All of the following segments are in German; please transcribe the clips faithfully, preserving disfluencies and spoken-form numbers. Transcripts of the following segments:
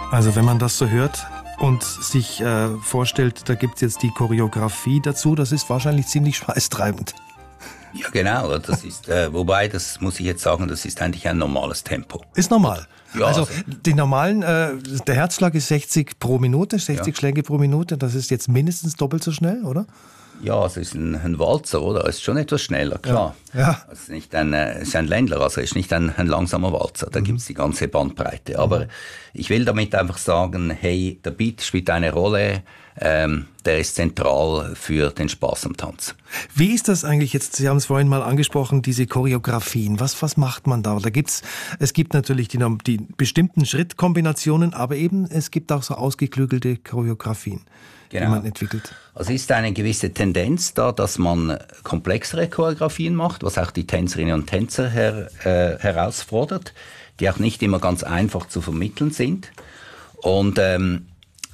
Also wenn man das so hört und sich äh, vorstellt, da gibt es jetzt die Choreografie dazu, das ist wahrscheinlich ziemlich schweißtreibend. Ja, genau. Das ist, äh, wobei, das muss ich jetzt sagen, das ist eigentlich ein normales Tempo. Ist normal. Ja, also, also die normalen, äh, der Herzschlag ist sechzig pro Minute, sechzig ja. Schläge pro Minute. Das ist jetzt mindestens doppelt so schnell, oder? Ja, es ist ein, ein Walzer, oder? Es ist schon etwas schneller, klar. Ja. Ja. Es ist nicht ein, es ist ein Ländler, also es ist nicht ein, ein langsamer Walzer. Da mhm. gibt es die ganze Bandbreite. Aber mhm. ich will damit einfach sagen, hey, der Beat spielt eine Rolle, ähm, der ist zentral für den Spaß am Tanz. Wie ist das eigentlich jetzt? Sie haben es vorhin mal angesprochen, diese Choreografien. Was, was macht man da? Da gibt's, es gibt natürlich die, die bestimmten Schrittkombinationen, aber eben es gibt auch so ausgeklügelte Choreografien. Genau. Die man entwickelt. Also ist eine gewisse Tendenz da, dass man komplexere Choreografien macht, was auch die Tänzerinnen und Tänzer her, äh, herausfordert, die auch nicht immer ganz einfach zu vermitteln sind. Und ähm,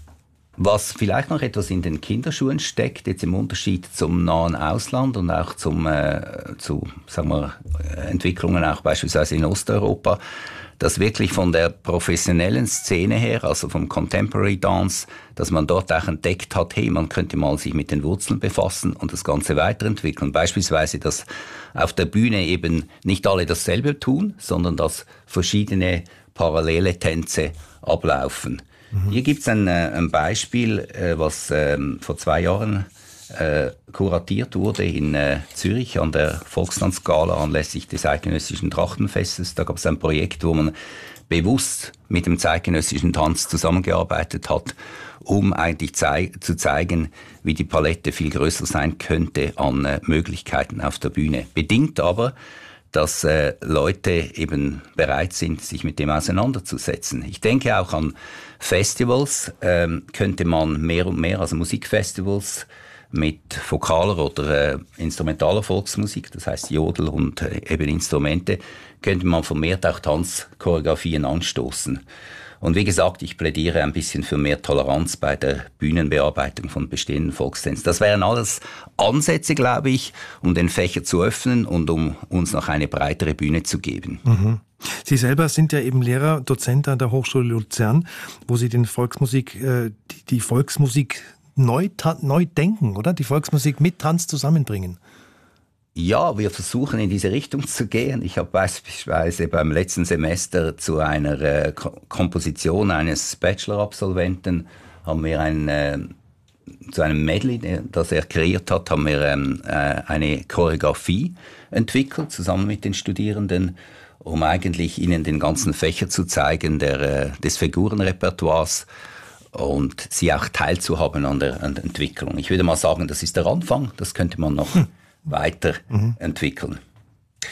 was vielleicht noch etwas in den Kinderschuhen steckt, jetzt im Unterschied zum nahen Ausland und auch zum, äh, zu sagen wir, Entwicklungen auch beispielsweise in Osteuropa, dass wirklich von der professionellen Szene her, also vom Contemporary Dance, dass man dort auch entdeckt hat, hey, man könnte mal sich mit den Wurzeln befassen und das Ganze weiterentwickeln. Beispielsweise, dass auf der Bühne eben nicht alle dasselbe tun, sondern dass verschiedene parallele Tänze ablaufen. Mhm. Hier gibt es ein, ein Beispiel, was ähm, vor zwei Jahren Äh, kuratiert wurde in äh, Zürich an der Volkstanzgala anlässlich des Eidgenössischen Trachtenfestes. Da gab es ein Projekt, wo man bewusst mit dem zeitgenössischen Tanz zusammengearbeitet hat, um eigentlich zei- zu zeigen, wie die Palette viel größer sein könnte an äh, Möglichkeiten auf der Bühne. Bedingt aber, dass äh, Leute eben bereit sind, sich mit dem auseinanderzusetzen. Ich denke auch an Festivals, ähm, könnte man mehr und mehr, also Musikfestivals, mit vokaler oder äh, instrumentaler Volksmusik, das heißt Jodel und äh, eben Instrumente, könnte man vermehrt auch Tanzchoreografien anstoßen. Und wie gesagt, ich plädiere ein bisschen für mehr Toleranz bei der Bühnenbearbeitung von bestehenden Volkstänzen. Das wären alles Ansätze, glaube ich, um den Fächer zu öffnen und um uns noch eine breitere Bühne zu geben. Mhm. Sie selber sind ja eben Lehrer, Dozent an der Hochschule Luzern, wo Sie den Volksmusik, äh, die, die Volksmusik Neu, ta- neu denken, oder? Die Volksmusik mit Tanz zusammenbringen. Ja, wir versuchen in diese Richtung zu gehen. Ich habe beispielsweise beim letzten Semester zu einer äh, Ko- Komposition eines Bachelor-Absolventen haben wir ein, äh, zu einem Medley, das er kreiert hat, haben wir ähm, äh, eine Choreografie entwickelt, zusammen mit den Studierenden, um eigentlich ihnen den ganzen Fächer zu zeigen, der, äh, des Figurenrepertoires, und sie auch teilzuhaben an der, an der Entwicklung. Ich würde mal sagen, das ist der Anfang, das könnte man noch hm. weiter hm. entwickeln.